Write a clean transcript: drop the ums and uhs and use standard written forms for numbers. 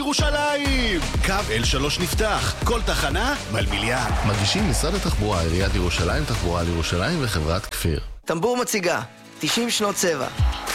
ירושלים! קו L3 נפתח, כל תחנה מלמיליאן. מגישים משרד התחבורה, עיריית ירושלים, תחבורה לירושלים וחברת כפיר. טמבור מציגה 90 שנות צבע.